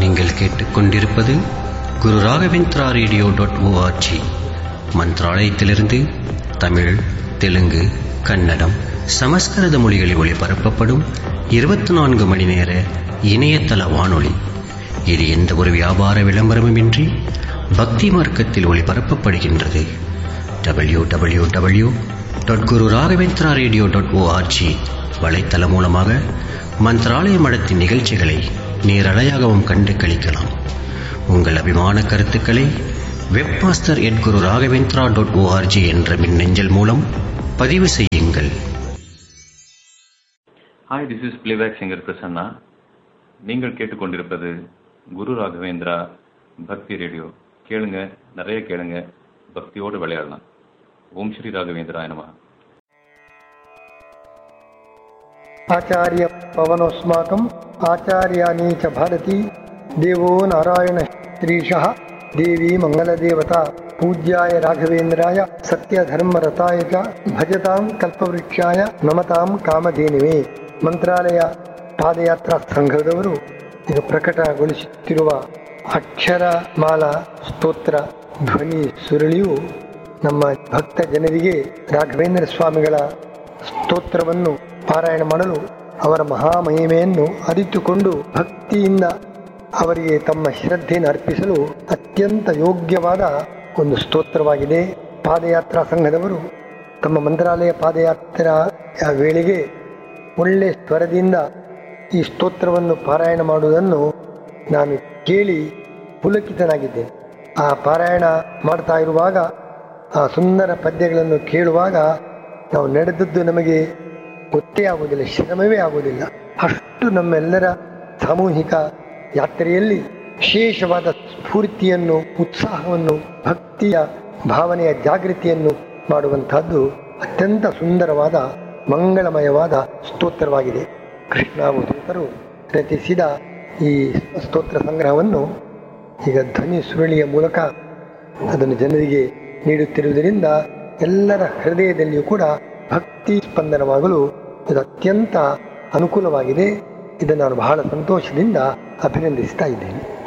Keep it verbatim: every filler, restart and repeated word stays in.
நீங்கள் கேட்டுக்கொண்டிருப்பது குரு Raghavendra radio dot O R G மந்த்ராலயத்திலிருந்து தமிழ், தெலுங்கு, கன்னடம், சமஸ்கிருத மொழிகளில் ஒளிபரப்பப்படும் இருபத்தி நான்கு மணி நேர இணையதள வானொலி. இது எந்த ஒரு வியாபார விளம்பரமுமின்றி பக்தி மார்க்கத்தில் ஒளிபரப்பப்படுகின்றது. டபிள்யூ டபிள்யூ டபிள்யூ டாட் குரு ராகவேந்திரா ரேடியோ டாட் ஓஆர்ஜி வலைத்தளம் மூலமாக மந்த்ராலய மடத்தின் நிகழ்ச்சிகளை நேரலையாகவும் கண்டு கழிக்கலாம். உங்கள் அபிமான கருத்துக்களை வெப்மாஸ்டர் எட் குரு ராகவேந்திரா டாட் ஓஆர்ஜி என்ற மின்னஞ்சல் மூலம் பதிவு செய்யுங்கள். Hi, this is playback singer Prasanna. நீங்கள் கேட்டுக்கொண்டிருப்பது குரு ராகவேந்திரா பக்தி ரேடியோ. கேளுங்க, நிறைய கேளுங்க, பக்தியோடு விளையாடலாம். ஓம் ஸ்ரீ ராகவேந்திரா நமஹ. ஆச்சாரிய பவனோஸ்மாகம் ஆச்சார்யாணி ச பாரதி தேவோ நாராயண ஸ்ரீஷா தேவி மங்களதேவதா பூஜ்யாய ராಘವೇಂದ್ರಾಯ ಸತ್ಯಧರ್ಮರತಾಯ ಚ ಭಜತಾಂ ಕಲ್ಪವೃಕ್ಷಾಯ ನಮತಾಂ ಕಾಮಧೇನುವೆ. ಮಂತ್ರಾಲಯ ಪಾದಯಾತ್ರಾ ಸಂಘದವರು ಇದು ಪ್ರಕಟಗೊಳಿಸುತ್ತಿರುವ ಅಕ್ಷರಮಾಲಾ ಸ್ತೋತ್ರ ಧ್ವನಿ ಸುರುಳಿಯು ನಮ್ಮ ಭಕ್ತ ಜನರಿಗೆ ರಾಘವೇಂದ್ರ ಸ್ವಾಮಿಗಳ ಸ್ತೋತ್ರವನ್ನು ಪಾರಾಯಣ ಮಾಡಲು ಅವರ ಮಹಾಮಹಿಮೆಯನ್ನು ಅರಿತುಕೊಂಡು ಭಕ್ತಿಯಿಂದ ಅವರಿಗೆ ತಮ್ಮ ಶ್ರದ್ಧೆಯನ್ನು ಅರ್ಪಿಸಲು ಅತ್ಯಂತ ಯೋಗ್ಯವಾದ ಒಂದು ಸ್ತೋತ್ರವಾಗಿದೆ. ಪಾದಯಾತ್ರಾ ಸಂಘದವರು ತಮ್ಮ ಮಂತ್ರಾಲಯ ಪಾದಯಾತ್ರಾ ವೇಳೆಗೆ ಒಳ್ಳೆ ಸ್ವರದಿಂದ ಈ ಸ್ತೋತ್ರವನ್ನು ಪಾರಾಯಣ ಮಾಡುವುದನ್ನು ನಾನು ಕೇಳಿ ಪುಲಕಿತನಾಗಿದ್ದೇನೆ. ಆ ಪಾರಾಯಣ ಮಾಡ್ತಾ ಇರುವಾಗ, ಆ ಸುಂದರ ಪದ್ಯಗಳನ್ನು ಕೇಳುವಾಗ ನಾವು ನಡೆದದ್ದು ನಮಗೆ ಗೊತ್ತೇ ಆಗುವುದಿಲ್ಲ, ಶ್ರಮವೇ ಆಗುವುದಿಲ್ಲ. ಅಷ್ಟು ನಮ್ಮೆಲ್ಲರ ಸಾಮೂಹಿಕ ಯಾತ್ರೆಯಲ್ಲಿ ವಿಶೇಷವಾದ ಸ್ಫೂರ್ತಿಯನ್ನು, ಉತ್ಸಾಹವನ್ನು, ಭಕ್ತಿಯ ಭಾವನೆಯ ಜಾಗೃತಿಯನ್ನು ಮಾಡುವಂತಹದ್ದು ಅತ್ಯಂತ ಸುಂದರವಾದ ಮಂಗಳಮಯವಾದ ಸ್ತೋತ್ರವಾಗಿದೆ. ಕೃಷ್ಣಾವಧೂತರು ರಚಿಸಿದ ಈ ಸ್ತೋತ್ರ ಸಂಗ್ರಹವನ್ನು ಈಗ ಧ್ವನಿ ಸುರುಳಿಯ ಮೂಲಕ ಅದನ್ನು ಜನರಿಗೆ ನೀಡುತ್ತಿರುವುದರಿಂದ ಎಲ್ಲರ ಹೃದಯದಲ್ಲಿಯೂ ಕೂಡ ಭಕ್ತಿ ಸ್ಪಂದನವಾಗಲು ಇದು ಅತ್ಯಂತ ಅನುಕೂಲವಾಗಿದೆ. ಇದನ್ನು ನಾನು ಬಹಳ ಸಂತೋಷದಿಂದ ಅಭಿನಂದಿಸ್ತಾ ಇದ್ದೇನೆ.